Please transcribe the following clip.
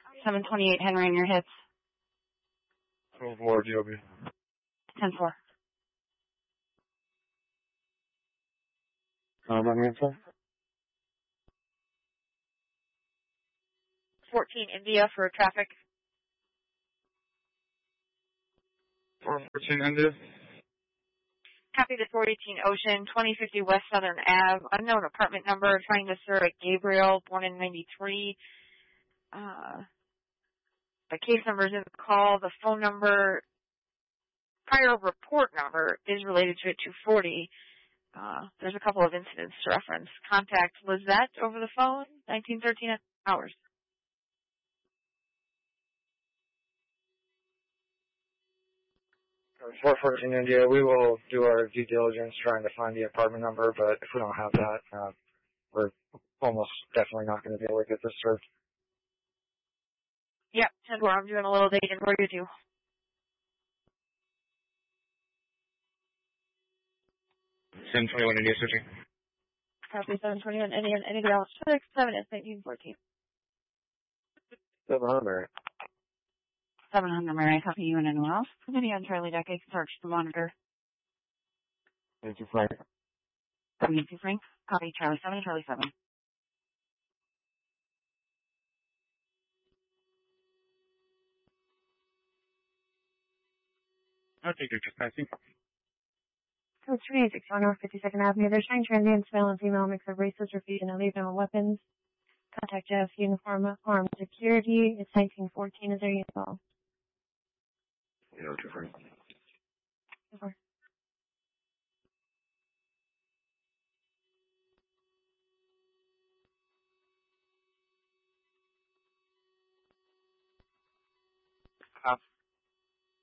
728 Henry in your hits. 12-4 GOB. 10-4. Running info? 14 India for traffic. 414 India. Copy the 418 Ocean, 2050 West Southern Ave. Unknown apartment number, trying to serve at Gabriel, born in 93. The case number is in the call. The phone number, prior report number, is related to it, 240. There's a couple of incidents to reference. Contact Lizette over the phone, 1913 hours. 414 India, we will do our due diligence trying to find the apartment number, but if we don't have that, we're almost definitely not going to be able to get this served. Yep, 10-4. I'm doing a little data for you too. Ten 21 India switching. Copy 721 Indian, anything else? 6-7 is 1914. 700. 700 Mary, copy you and anyone else. Committee on Charlie Deck, search the monitor. Thank you, Frank. 72 Frank, copy Charlie 7, Charlie 7. Okay, good, just passing. Code 3861 North 52nd Avenue. They're showing transients, male and female, mix of races, refuse, and illegal weapons. Contact Jeff, uniform, armed security. It's 1914. Is there any involved? Yeah, too Frank. Over. Copy.